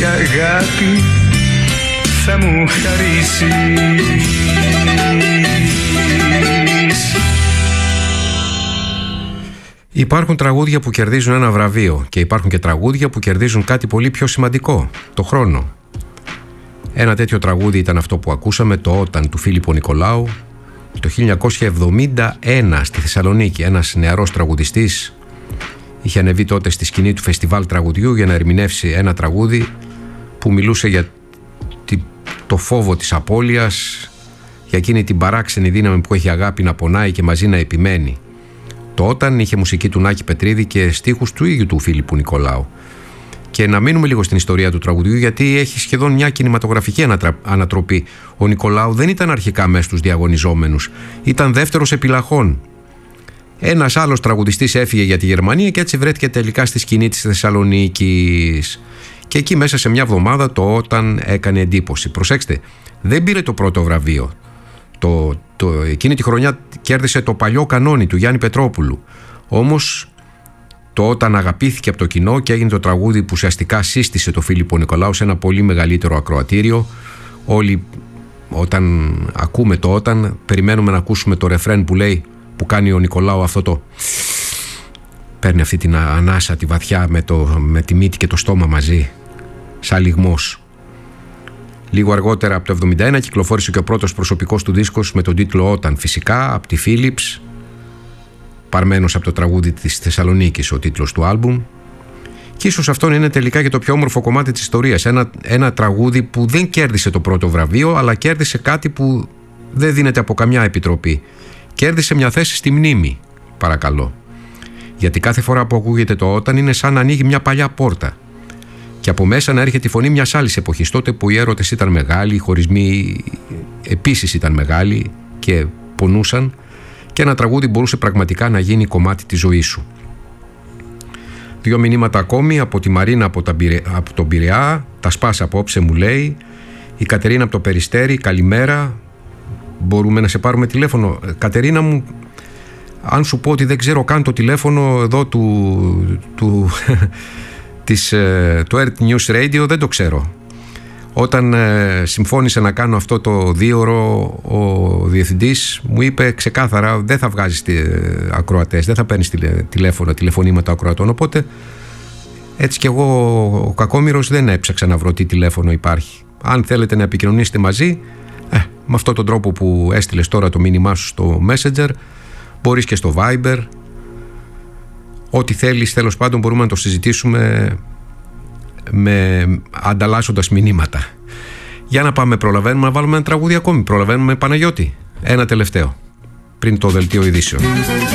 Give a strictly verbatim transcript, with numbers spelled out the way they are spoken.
η αγάπη θα μου χαρίσεις. Υπάρχουν τραγούδια που κερδίζουν ένα βραβείο και υπάρχουν και τραγούδια που κερδίζουν κάτι πολύ πιο σημαντικό, το χρόνο. Ένα τέτοιο τραγούδι ήταν αυτό που ακούσαμε, το «Όταν» του Φίλιππο Νικολάου, το χίλια εννιακόσια εβδομήντα ένα στη Θεσσαλονίκη. Ένας νεαρός τραγουδιστής είχε ανεβεί τότε στη σκηνή του φεστιβάλ τραγουδιού για να ερμηνεύσει ένα τραγούδι που μιλούσε για το φόβο της απώλειας, για εκείνη την παράξενη δύναμη που έχει αγάπη να πονάει και μαζί να επιμένει. Το «Όταν» είχε μουσική του Νάκη Πετρίδη και στίχους του ίδιου του Φίλιππου Νικολάου. Και να μείνουμε λίγο στην ιστορία του τραγουδιού, γιατί έχει σχεδόν μια κινηματογραφική ανατρα... ανατροπή. Ο Νικολάου δεν ήταν αρχικά μέσα στους διαγωνιζόμενους, ήταν δεύτερος επιλαχών. Ένας άλλος τραγουδιστής έφυγε για τη Γερμανία και έτσι βρέθηκε τελικά στη σκηνή της Θεσσαλονίκης. Και εκεί μέσα σε μια εβδομάδα το «Όταν» έκανε εντύπωση. Προσέξτε, δεν πήρε το πρώτο βραβείο. Το, το, εκείνη τη χρονιά κέρδισε το παλιό κανόνι του Γιάννη Πετρόπουλου. Όμως το «Όταν» αγαπήθηκε από το κοινό και έγινε το τραγούδι που ουσιαστικά σύστησε το Φίλιππο Νικολάου σε ένα πολύ μεγαλύτερο ακροατήριο. Όλοι όταν ακούμε το «Όταν» περιμένουμε να ακούσουμε το ρεφρέν που λέει, που κάνει ο Νικολάου αυτό το... Παίρνει αυτή την ανάσα, τη βαθιά με, το, με τη μύτη και το στόμα μαζί, σαν λυγμός. Λίγο αργότερα, από το εβδομήντα ένα, κυκλοφόρησε και ο πρώτος προσωπικός του δίσκος με τον τίτλο «Όταν», φυσικά από τη Philips, παρμένος από το τραγούδι της Θεσσαλονίκης ο τίτλος του άλμπουμ. Και ίσως αυτό είναι τελικά και το πιο όμορφο κομμάτι της ιστορίας. Ένα, ένα τραγούδι που δεν κέρδισε το πρώτο βραβείο, αλλά κέρδισε κάτι που δεν δίνεται από καμιά επιτροπή. Κέρδισε μια θέση στη μνήμη, παρακαλώ. Γιατί κάθε φορά που ακούγεται το «Όταν» είναι σαν να ανοίγει μια παλιά πόρτα. Και από μέσα να έρχεται η φωνή μιας άλλης εποχής, τότε που οι έρωτες ήταν μεγάλοι, οι χωρισμοί επίσης ήταν μεγάλοι και πονούσαν, και ένα τραγούδι μπορούσε πραγματικά να γίνει κομμάτι της ζωής σου. Δύο μηνύματα ακόμη από τη Μαρίνα από, τα, από τον Πειραιά. «Τα σπάσα απόψε», μου λέει. Η Κατερίνα από το Περιστέρι, «Καλημέρα, μπορούμε να σε πάρουμε τηλέφωνο?» Κατερίνα μου, αν σου πω ότι δεν ξέρω καν το τηλέφωνο εδώ του, του, της, του Earth News Radio, δεν το ξέρω. Όταν ε, συμφώνησε να κάνω αυτό το δίωρο, ο διευθυντής μου είπε ξεκάθαρα, δεν θα βγάζεις τι, ακροατές, δεν θα παίρνεις τηλε, τηλέφωνο, τηλεφωνήματα ακροατών. Οπότε έτσι κι εγώ ο κακόμοιρος δεν έψαξα να βρω τι τηλέφωνο υπάρχει. Αν θέλετε να επικοινωνήσετε μαζί, ε, με αυτόν τον τρόπο που έστειλες τώρα το μήνυμά σου στο Messenger, μπορείς και στο Viber. Ό,τι θέλεις, τέλος πάντων, μπορούμε να το συζητήσουμε με, ανταλλάσσοντας μηνύματα. Για να πάμε, προλαβαίνουμε να βάλουμε ένα τραγούδι ακόμη? Προλαβαίνουμε, Παναγιώτη? Ένα τελευταίο πριν το δελτίο ειδήσεων.